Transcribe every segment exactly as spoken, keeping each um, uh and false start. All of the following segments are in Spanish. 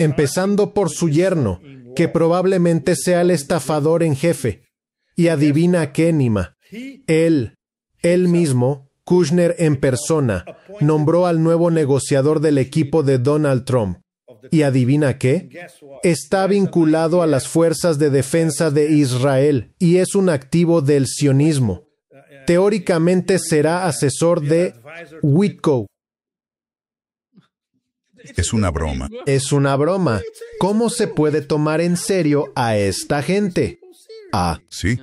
empezando por su yerno, que probablemente sea el estafador en jefe. Y adivina qué, Nima. Él, él mismo, Kushner en persona, nombró al nuevo negociador del equipo de Donald Trump. ¿Y adivina qué? Está vinculado a las fuerzas de defensa de Israel y es un activo del sionismo. Teóricamente será asesor de Witkow. Es una broma. Es una broma. ¿Cómo se puede tomar en serio a esta gente? Ah, ¿Sí?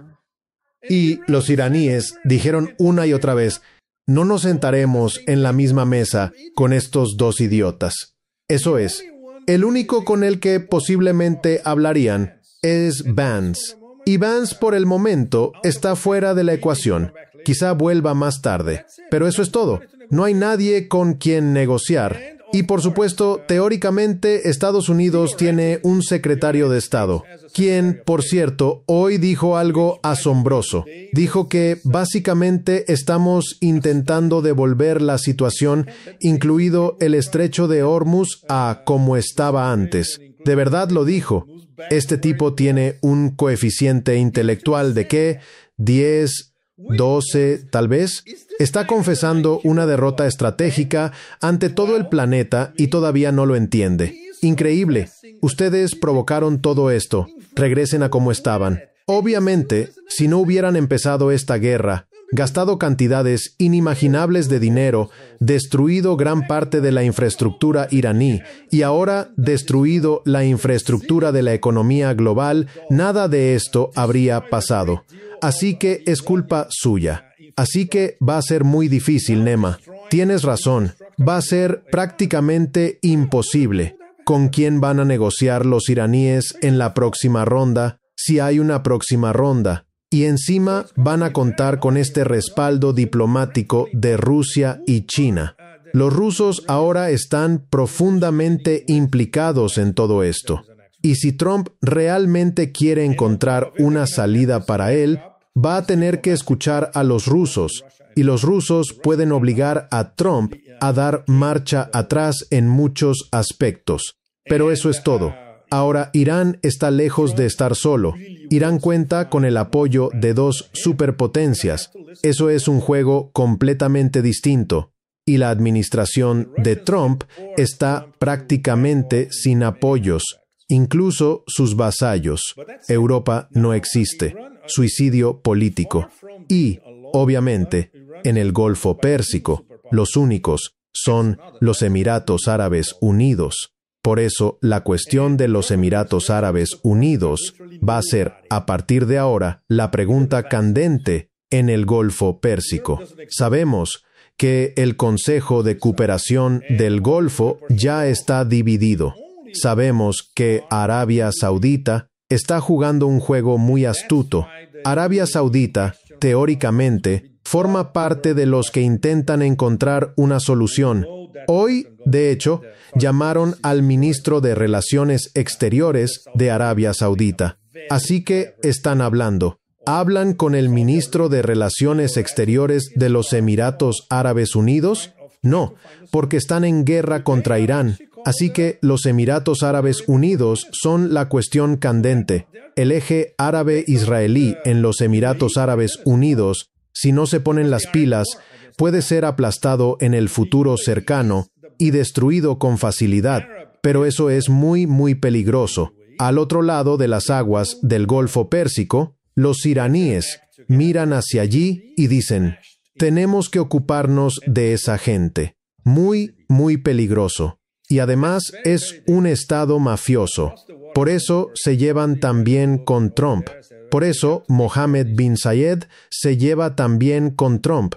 y los iraníes dijeron una y otra vez, no nos sentaremos en la misma mesa con estos dos idiotas. Eso es, el único con el que posiblemente hablarían es Vance. Y Vance por el momento está fuera de la ecuación. Quizá vuelva más tarde. Pero eso es todo. No hay nadie con quien negociar. Y por supuesto, teóricamente, Estados Unidos tiene un secretario de Estado, quien, por cierto, hoy dijo algo asombroso. Dijo que básicamente estamos intentando devolver la situación, incluido el estrecho de Hormuz, a como estaba antes. De verdad lo dijo. Este tipo tiene un coeficiente intelectual de ¿qué? diez, doce, tal vez. Está confesando una derrota estratégica ante todo el planeta y todavía no lo entiende. Increíble. Ustedes provocaron todo esto. Regresen a como estaban. Obviamente, si no hubieran empezado esta guerra, gastado cantidades inimaginables de dinero, destruido gran parte de la infraestructura iraní y ahora destruido la infraestructura de la economía global, nada de esto habría pasado. Así que es culpa suya. Así que va a ser muy difícil, Nema. Tienes razón. Va a ser prácticamente imposible. ¿Con quién van a negociar los iraníes en la próxima ronda? Si hay una próxima ronda. Y encima van a contar con este respaldo diplomático de Rusia y China. Los rusos ahora están profundamente implicados en todo esto. Y si Trump realmente quiere encontrar una salida para él, va a tener que escuchar a los rusos, y los rusos pueden obligar a Trump a dar marcha atrás en muchos aspectos. Pero eso es todo. Ahora, Irán está lejos de estar solo. Irán cuenta con el apoyo de dos superpotencias. Eso es un juego completamente distinto. Y la administración de Trump está prácticamente sin apoyos. Incluso sus vasallos. Europa no existe. Suicidio político. Y, obviamente, en el Golfo Pérsico, los únicos son los Emiratos Árabes Unidos. Por eso, la cuestión de los Emiratos Árabes Unidos va a ser, a partir de ahora, la pregunta candente en el Golfo Pérsico. Sabemos que el Consejo de Cooperación del Golfo ya está dividido. Sabemos que Arabia Saudita está jugando un juego muy astuto. Arabia Saudita, teóricamente, forma parte de los que intentan encontrar una solución. Hoy, de hecho, llamaron al ministro de Relaciones Exteriores de Arabia Saudita. Así que están hablando. ¿Hablan con el ministro de Relaciones Exteriores de los Emiratos Árabes Unidos? No, porque están en guerra contra Irán. Así que los Emiratos Árabes Unidos son la cuestión candente. El eje árabe-israelí en los Emiratos Árabes Unidos, si no se ponen las pilas, puede ser aplastado en el futuro cercano y destruido con facilidad. Pero eso es muy, muy peligroso. Al otro lado de las aguas del Golfo Pérsico, los iraníes miran hacia allí y dicen, tenemos que ocuparnos de esa gente. Muy, muy peligroso. Y además es un estado mafioso. Por eso se llevan tan bien con Trump. Por eso Mohammed bin Zayed se lleva tan bien con Trump.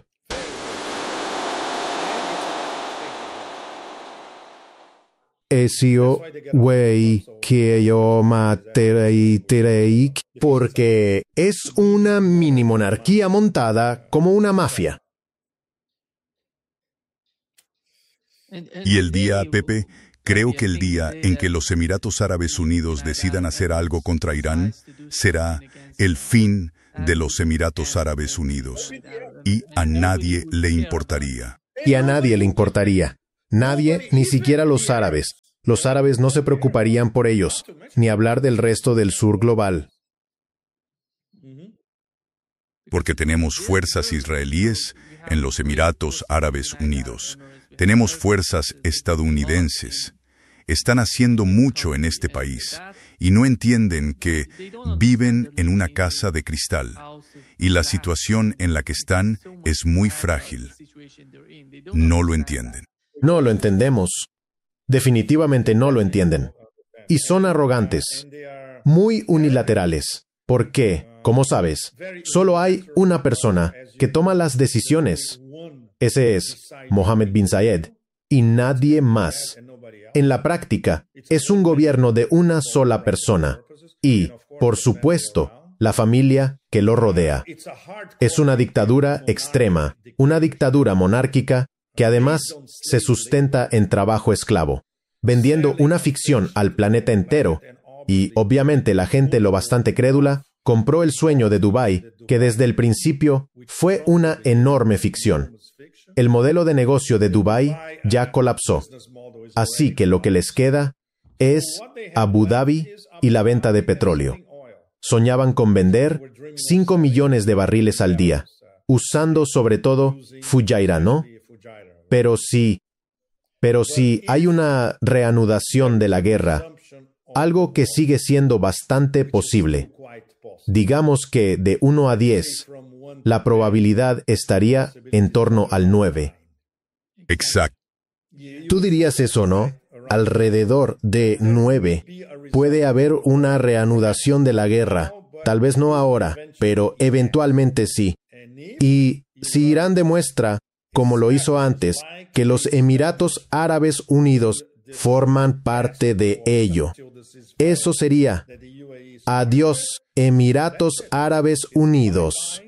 Esio wei kieyo materei terei, porque es una mini monarquía montada como una mafia. Y el día, Pepe, creo que el día en que los Emiratos Árabes Unidos decidan hacer algo contra Irán será el fin de los Emiratos Árabes Unidos. Y a nadie le importaría. Y a nadie le importaría. Nadie, ni siquiera los árabes. Los árabes no se preocuparían por ellos, ni hablar del resto del sur global. Porque tenemos fuerzas israelíes en los Emiratos Árabes Unidos. Tenemos fuerzas estadounidenses. Están haciendo mucho en este país y no entienden que viven en una casa de cristal y la situación en la que están es muy frágil. No lo entienden. No lo entendemos. Definitivamente no lo entienden. Y son arrogantes, muy unilaterales. Porque, como sabes, solo hay una persona que toma las decisiones. Ese es Mohammed bin Zayed, y nadie más. En la práctica, es un gobierno de una sola persona. Y, por supuesto, la familia que lo rodea. Es una dictadura extrema, una dictadura monárquica que además se sustenta en trabajo esclavo, vendiendo una ficción al planeta entero. Y, obviamente, la gente lo bastante crédula compró el sueño de Dubái, que desde el principio fue una enorme ficción. El modelo de negocio de Dubái ya colapsó. Así que lo que les queda es Abu Dhabi y la venta de petróleo. Soñaban con vender cinco millones de barriles al día, usando sobre todo Fujairah, ¿no? Pero si, pero si hay una reanudación de la guerra, algo que sigue siendo bastante posible, digamos que de uno a diez, la probabilidad estaría en torno al nueve. Exacto. Tú dirías eso, ¿no? Alrededor de nueve puede haber una reanudación de la guerra. Tal vez no ahora, pero eventualmente sí. Y si Irán demuestra, como lo hizo antes, que los Emiratos Árabes Unidos forman parte de ello, eso sería: adiós, Emiratos Árabes Unidos.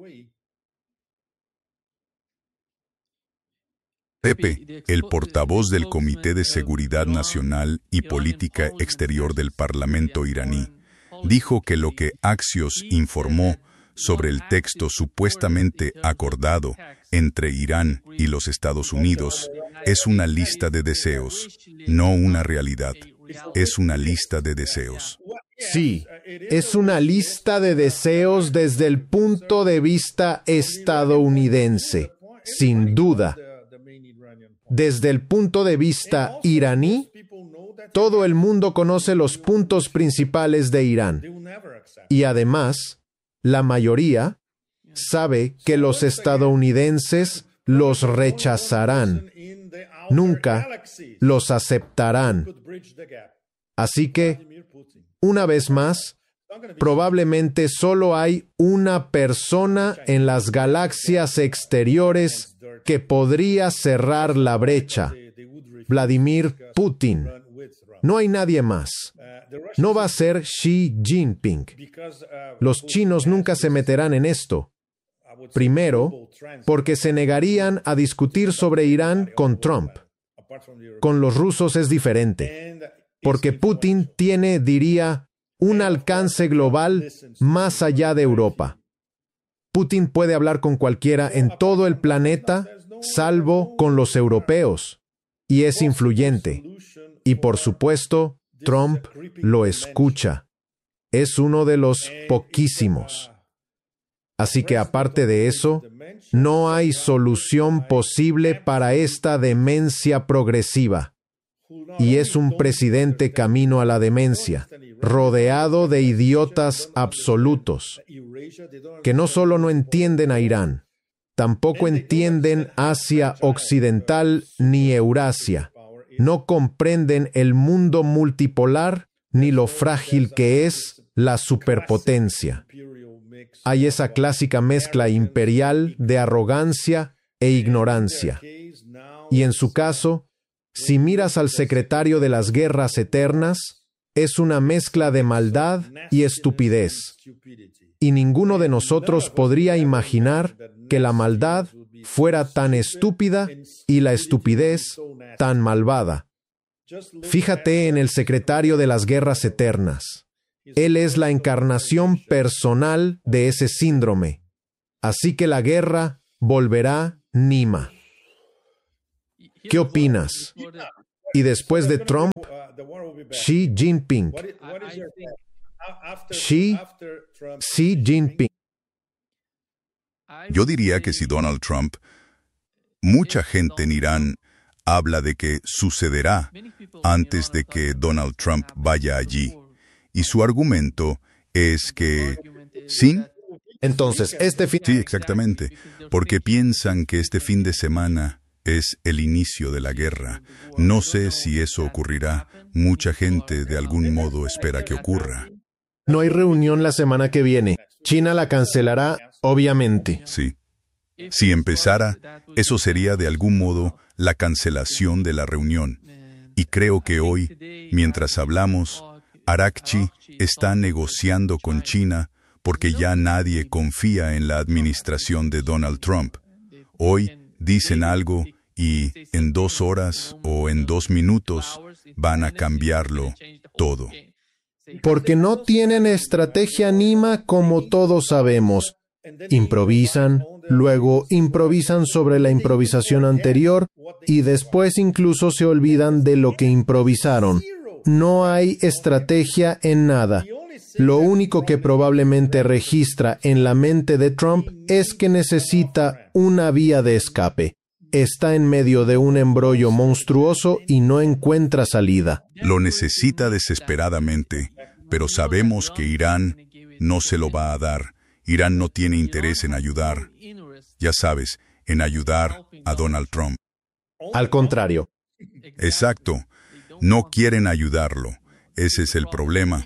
Pepe, el portavoz del Comité de Seguridad Nacional y Política Exterior del Parlamento iraní, dijo que lo que Axios informó sobre el texto supuestamente acordado entre Irán y los Estados Unidos es una lista de deseos, no una realidad. Es una lista de deseos. Sí, es una lista de deseos desde el punto de vista estadounidense, sin duda. Desde el punto de vista iraní, todo el mundo conoce los puntos principales de Irán. Y además, la mayoría sabe que los estadounidenses los rechazarán. Nunca los aceptarán. Así que, una vez más, probablemente solo hay una persona en las galaxias exteriores que podría cerrar la brecha: Vladimir Putin. No hay nadie más. No va a ser Xi Jinping. Los chinos nunca se meterán en esto. Primero, porque se negarían a discutir sobre Irán con Trump. Con los rusos es diferente, porque Putin tiene, diría, un alcance global más allá de Europa. Putin puede hablar con cualquiera en todo el planeta, salvo con los europeos, y es influyente. Y por supuesto, Trump lo escucha. Es uno de los poquísimos. Así que aparte de eso, no hay solución posible para esta demencia progresiva. Y es un presidente camino a la demencia, rodeado de idiotas absolutos, que no solo no entienden a Irán, tampoco entienden Asia Occidental ni Eurasia, no comprenden el mundo multipolar ni lo frágil que es la superpotencia. Hay esa clásica mezcla imperial de arrogancia e ignorancia. Y en su caso, si miras al secretario de las Guerras Eternas, es una mezcla de maldad y estupidez. Y ninguno de nosotros podría imaginar que la maldad fuera tan estúpida y la estupidez tan malvada. Fíjate en el secretario de las Guerras Eternas. Él es la encarnación personal de ese síndrome. Así que la guerra volverá Nima. ¿Qué opinas? Y después de Trump, Xi Jinping. Xi, Xi Jinping. Yo diría que si Donald Trump, mucha gente en Irán habla de que sucederá antes de que Donald Trump vaya allí. Y su argumento es que, ¿sí? Entonces, este fin... Sí, exactamente, porque piensan que este fin de semana es el inicio de la guerra. No sé si eso ocurrirá. Mucha gente de algún modo espera que ocurra. No hay reunión la semana que viene. China la cancelará, obviamente. Sí. Si empezara, eso sería de algún modo la cancelación de la reunión. Y creo que hoy, mientras hablamos, Arakchi está negociando con China porque ya nadie confía en la administración de Donald Trump. Hoy dicen algo y en dos horas o en dos minutos van a cambiarlo todo. Porque no tienen estrategia Nima como todos sabemos. Improvisan, luego improvisan sobre la improvisación anterior y después incluso se olvidan de lo que improvisaron. No hay estrategia en nada. Lo único que probablemente registra en la mente de Trump es que necesita una vía de escape. Está en medio de un embrollo monstruoso y no encuentra salida. Lo necesita desesperadamente, pero sabemos que Irán no se lo va a dar. Irán no tiene interés en ayudar, ya sabes, en ayudar a Donald Trump. Al contrario. Exacto. No quieren ayudarlo. Ese es el problema.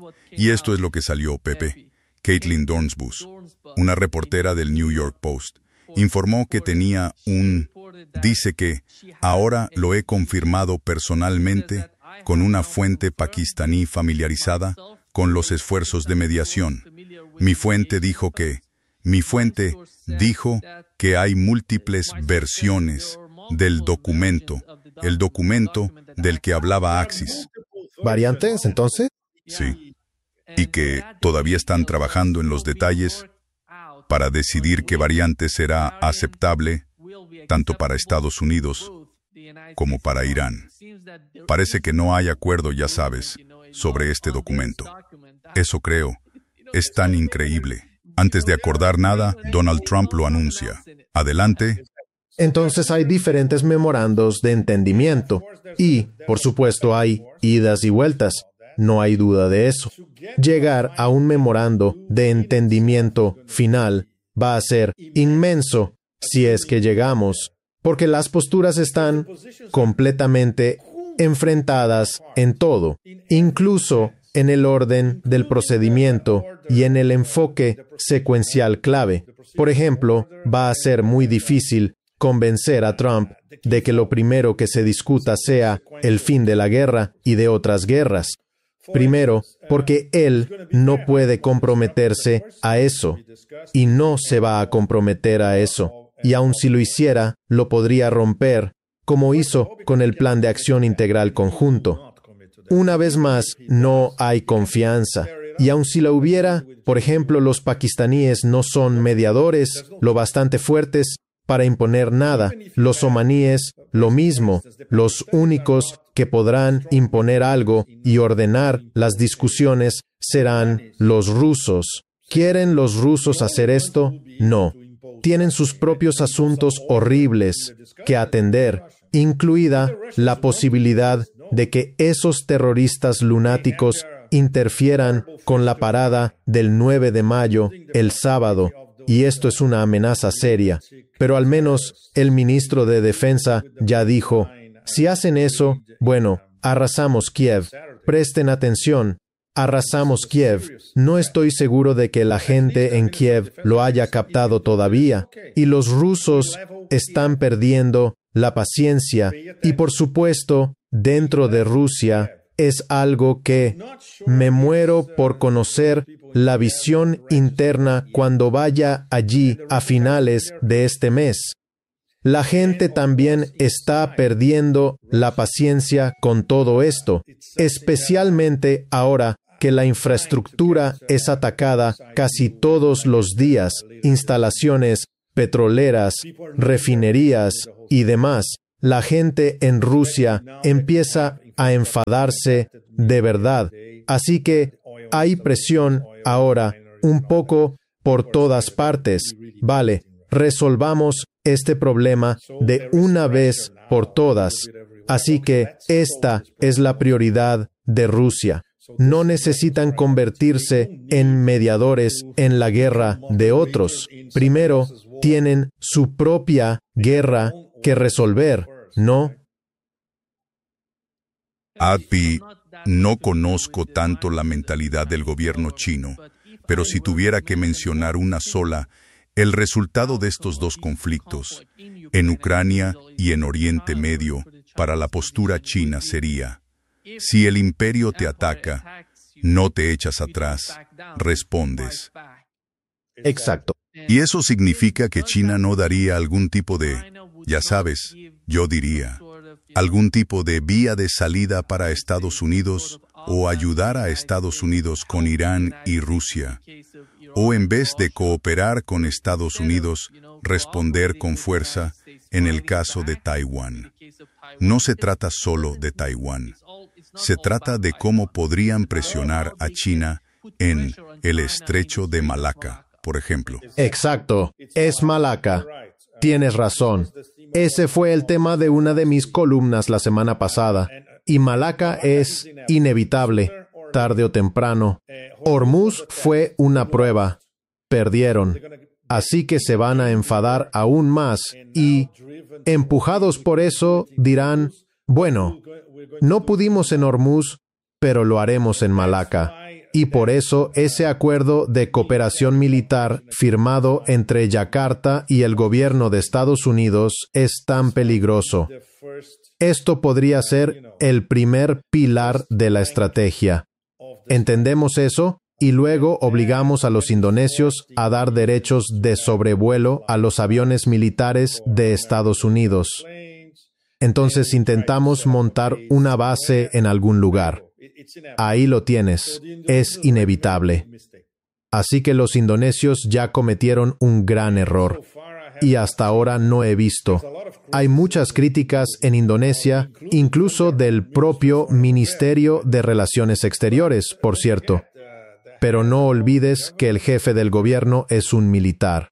Y esto es lo que salió, Pepe. Caitlin Dornsbus, una reportera del New York Post, informó que tenía un... Dice que, ahora lo he confirmado personalmente con una fuente pakistaní familiarizada con los esfuerzos de mediación. Mi fuente dijo que... Mi fuente dijo que hay múltiples versiones del documento, el documento del que hablaba Axis. ¿Variantes, entonces? Sí. Y que todavía están trabajando en los detalles para decidir qué variante será aceptable tanto para Estados Unidos como para Irán. Parece que no hay acuerdo, ya sabes, sobre este documento. Eso creo, es tan increíble. Antes de acordar nada, Donald Trump lo anuncia. Adelante. Entonces hay diferentes memorandos de entendimiento y, por supuesto, hay idas y vueltas. No hay duda de eso. Llegar a un memorando de entendimiento final va a ser inmenso si es que llegamos, porque las posturas están completamente enfrentadas en todo, incluso en el orden del procedimiento y en el enfoque secuencial clave. Por ejemplo, va a ser muy difícil convencer a Trump de que lo primero que se discuta sea el fin de la guerra y de otras guerras. Primero, porque él no puede comprometerse a eso, y no se va a comprometer a eso, y aun si lo hiciera, lo podría romper, como hizo con el Plan de Acción Integral Conjunto. Una vez más, no hay confianza, y aun si la hubiera, por ejemplo, los pakistaníes no son mediadores lo bastante fuertes para imponer nada. Los omaníes, lo mismo, los únicos que podrán imponer algo y ordenar las discusiones serán los rusos. ¿Quieren los rusos hacer esto? No. Tienen sus propios asuntos horribles que atender, incluida la posibilidad de que esos terroristas lunáticos interfieran con la parada del nueve de mayo, el sábado, y esto es una amenaza seria. Pero al menos el ministro de Defensa ya dijo, si hacen eso, bueno, arrasamos Kiev. Presten atención, arrasamos Kiev. No estoy seguro de que la gente en Kiev lo haya captado todavía, y los rusos están perdiendo la paciencia, y por supuesto, dentro de Rusia, es algo que me muero por conocer la visión interna cuando vaya allí a finales de este mes. La gente también está perdiendo la paciencia con todo esto, especialmente ahora que la infraestructura es atacada casi todos los días, instalaciones petroleras, refinerías y demás. la gente en Rusia empieza a enfadarse de verdad. Así que hay presión ahora un poco por todas partes. Vale, resolvamos este problema de una vez por todas. Así que esta es la prioridad de Rusia. No necesitan convertirse en mediadores en la guerra de otros. Primero, tienen su propia guerra que resolver, ¿no? Adpi, no conozco tanto la mentalidad del gobierno chino, pero si tuviera que mencionar una sola, el resultado de estos dos conflictos, en Ucrania y en Oriente Medio, para la postura china sería: si el imperio te ataca, no te echas atrás, respondes. Exacto. Y eso significa que China no daría algún tipo de, ya sabes, yo diría, algún tipo de vía de salida para Estados Unidos o ayudar a Estados Unidos con Irán y Rusia. O en vez de cooperar con Estados Unidos, responder con fuerza en el caso de Taiwán. No se trata solo de Taiwán. Se trata de cómo podrían presionar a China en el estrecho de Malaca, por ejemplo. Exacto. Es Malaca. Tienes razón. Ese fue el tema de una de mis columnas la semana pasada. Y Malaca es inevitable, tarde o temprano. Hormuz fue una prueba. Perdieron. Así que se van a enfadar aún más y, empujados por eso, dirán: bueno, no pudimos en Hormuz, pero lo haremos en Malaca. Y por eso ese acuerdo de cooperación militar firmado entre Yakarta y el gobierno de Estados Unidos es tan peligroso. Esto podría ser el primer pilar de la estrategia. ¿Entendemos eso? Y luego obligamos a los indonesios a dar derechos de sobrevuelo a los aviones militares de Estados Unidos. Entonces intentamos montar una base en algún lugar. Ahí lo tienes. Es inevitable. Así que los indonesios ya cometieron un gran error. Y hasta ahora no he visto. Hay muchas críticas en Indonesia, incluso del propio Ministerio de Relaciones Exteriores, por cierto. Pero no olvides que el jefe del gobierno es un militar,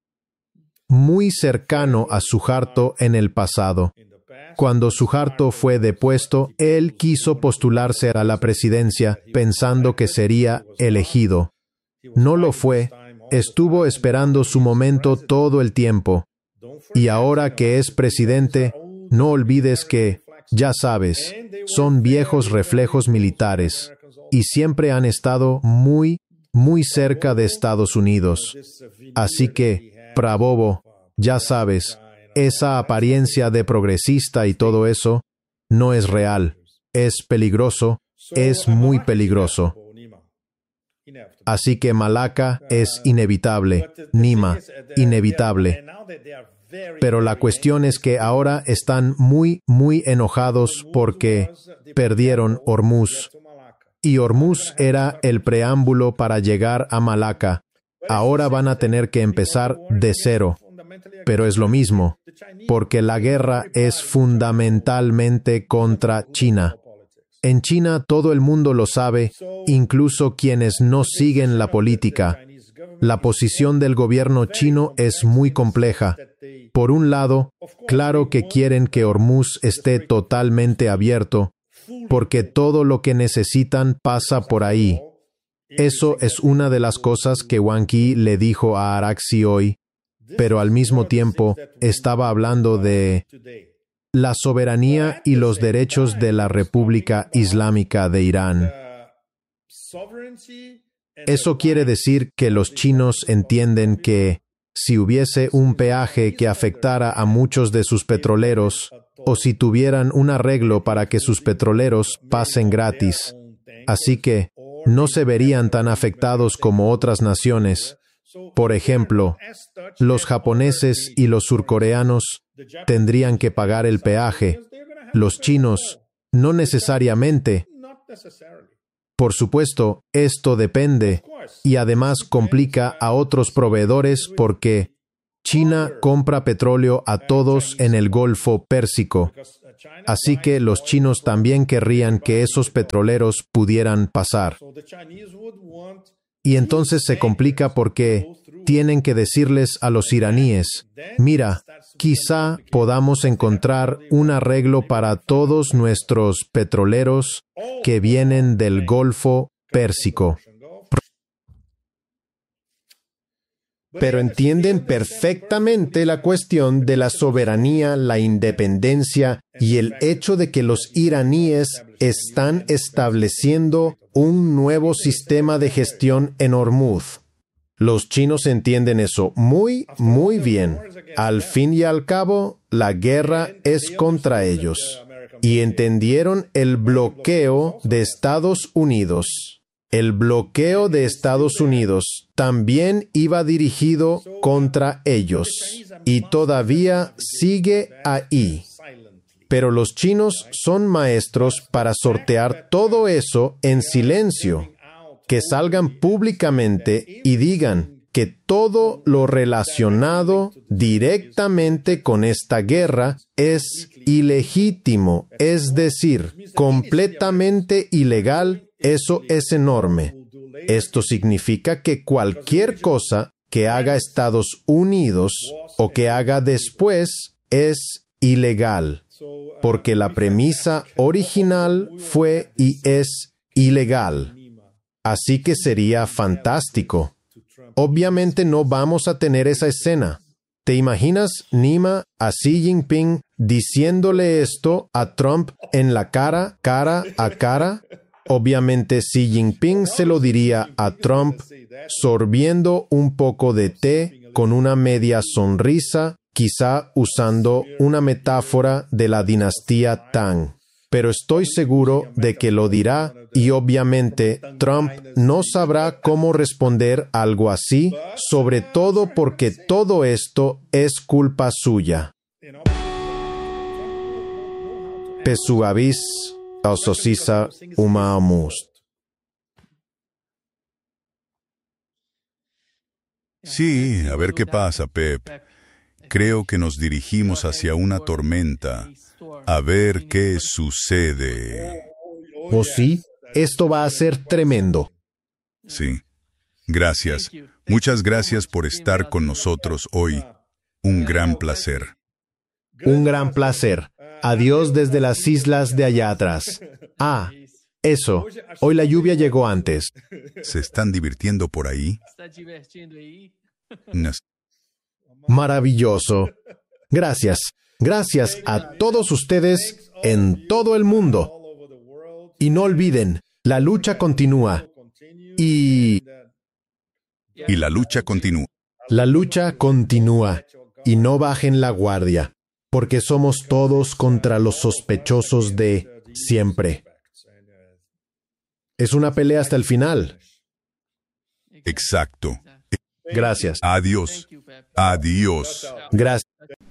muy cercano a Suharto en el pasado. Cuando Suharto fue depuesto, él quiso postularse a la presidencia pensando que sería elegido. No lo fue. Estuvo esperando su momento todo el tiempo. Y ahora que es presidente, no olvides que, ya sabes, son viejos reflejos militares y siempre han estado muy, muy cerca de Estados Unidos. Así que, Prabowo, ya sabes, esa apariencia de progresista y todo eso no es real. Es peligroso, es muy peligroso. Así que Malaca es inevitable, Nima, inevitable. Pero la cuestión es que ahora están muy, muy enojados porque perdieron Hormuz. Y Hormuz era el preámbulo para llegar a Malaca. Ahora van a tener que empezar de cero. Pero es lo mismo, porque la guerra es fundamentalmente contra China. En China todo el mundo lo sabe, incluso quienes no siguen la política. La posición del gobierno chino es muy compleja. Por un lado, claro que quieren que Hormuz esté totalmente abierto, porque todo lo que necesitan pasa por ahí. Eso es una de las cosas que Wang Yi le dijo a Araghchi hoy, pero al mismo tiempo estaba hablando de la soberanía y los derechos de la República Islámica de Irán. Eso quiere decir que los chinos entienden que si hubiese un peaje que afectara a muchos de sus petroleros, o si tuvieran un arreglo para que sus petroleros pasen gratis, así que no se verían tan afectados como otras naciones. Por ejemplo, los japoneses y los surcoreanos tendrían que pagar el peaje. Los chinos, no necesariamente. Por supuesto, esto depende y además complica a otros proveedores porque China compra petróleo a todos en el Golfo Pérsico Así que los chinos también querrían que esos petroleros pudieran pasar. Y entonces se complica porque tienen que decirles a los iraníes, mira, quizá podamos encontrar un arreglo para todos nuestros petroleros que vienen del Golfo Pérsico. Pero entienden perfectamente la cuestión de la soberanía, la independencia y el hecho de que los iraníes están estableciendo un nuevo sistema de gestión en Hormuz. Los chinos entienden eso muy, muy bien. Al fin y al cabo, la guerra es contra ellos. Y entendieron el bloqueo de Estados Unidos. El bloqueo de Estados Unidos también iba dirigido contra ellos y todavía sigue ahí. Pero los chinos son maestros para sortear todo eso en silencio, que salgan públicamente y digan que todo lo relacionado directamente con esta guerra es ilegítimo, es decir, completamente ilegal. Eso es enorme. Esto significa que cualquier cosa que haga Estados Unidos o que haga después es ilegal, porque la premisa original fue y es ilegal. Así que sería fantástico. Obviamente no vamos a tener esa escena. ¿Te imaginas, Nima, a Xi Jinping diciéndole esto a Trump en la cara, cara a cara? Obviamente Xi Jinping se lo diría a Trump, sorbiendo un poco de té con una media sonrisa, quizá usando una metáfora de la dinastía Tang. Pero estoy seguro de que lo dirá y obviamente Trump no sabrá cómo responder algo así, sobre todo porque todo esto es culpa suya. Pesuavis Ososisa Umaamust. Sí, a ver qué pasa, Pep. Creo que nos dirigimos hacia una tormenta. A ver qué sucede. ¿O sí? Esto va a ser tremendo. Sí. Gracias. Muchas gracias por estar con nosotros hoy. Un gran placer. Un gran placer. Adiós desde las islas de allá atrás. Ah, eso. Hoy la lluvia llegó antes. ¿Se están divirtiendo por ahí? No. Maravilloso. Gracias. Gracias a todos ustedes en todo el mundo. Y no olviden, la lucha continúa. Y... Y la lucha continúa. La lucha continúa. Y no bajen la guardia. Porque somos todos contra los sospechosos de siempre. Es una pelea hasta el final. Exacto. Gracias. Adiós. Adiós. Gracias.